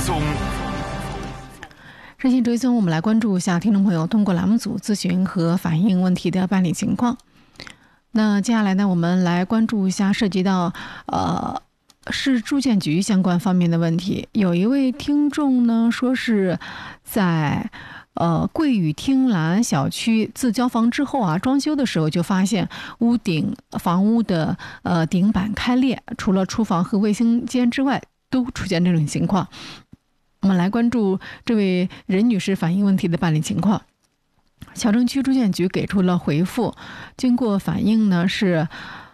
送。 热线追踪，我们来关注一下听众朋友通过栏目组咨询和反映问题的办理情况。那接下来呢，我们来关注一下涉及到市住建局相关方面的问题。有一位听众呢说是在桂屿汀兰小区自交房之后啊，装修的时候就发现房屋的顶板开裂，除了厨房和卫生间之外都出现这种情况。我们来关注这位任女士反映问题的办理情况。小城区住建局给出了回复，经过反映呢是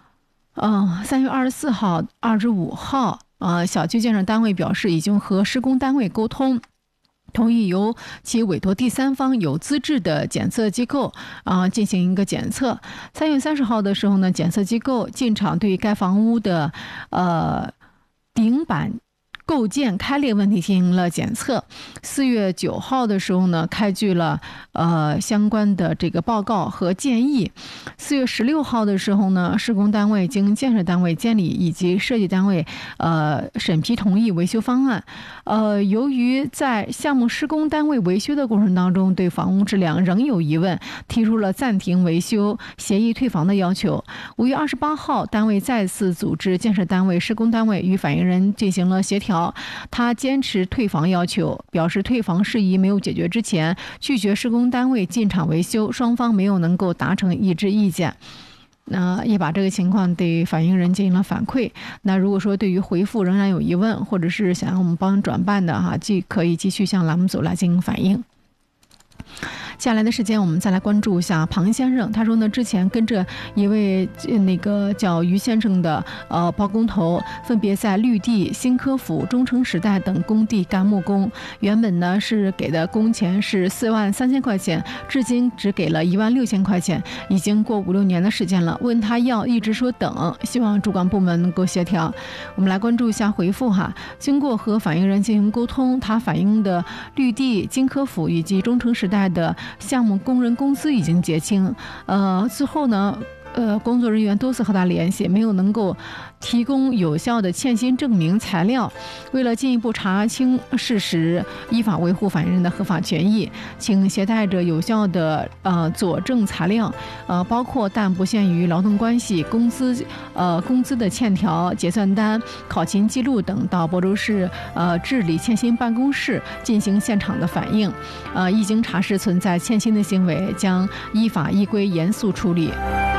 3月24号、25号小区建设单位表示已经和施工单位沟通，同意由其委托第三方有资质的检测机构进行一个检测。3月30号的时候呢，检测机构进场对该房屋的顶板构件开裂问题进行了检测。4月9号的时候呢，开具了相关的这个报告和建议。4月16号的时候呢，施工单位经建设单位监理以及设计单位审批同意维修方案。由于在项目施工单位维修的过程当中对房屋质量仍有疑问，提出了暂停维修、协议退房的要求。5月28号，单位再次组织建设单位、施工单位与反映人进行了协调，他坚持退房要求，表示退房事宜没有解决之前，拒绝施工单位进场维修，双方没有能够达成一致意见。也把这个情况对反映人进行了反馈。那如果说对于回复仍然有疑问，或者是想让我们帮转办的可以继续向栏目组来进行反映。接下来的时间我们再来关注一下庞先生。他说呢，之前跟着一位叫于先生的包工头，分别在绿地、新科府、中城时代等工地干木工，原本呢是给的工钱是43000块钱，至今只给了16000块钱，已经过5-6年的时间了，问他要一直说等，希望主管部门能够协调。我们来关注一下回复经过和反映人进行沟通，他反映的绿地、金科府以及中城时代的项目工人工资已经结清，之后呢工作人员多次和他联系，没有能够提供有效的欠薪证明材料。为了进一步查清事实，依法维护反映人的合法权益，请携带着有效的佐证材料，包括但不限于劳动关系、工资的欠条、结算单、考勤记录等，到亳州市治理欠薪办公室进行现场的反映。一经查实存在欠薪的行为，将依法依规严肃处理。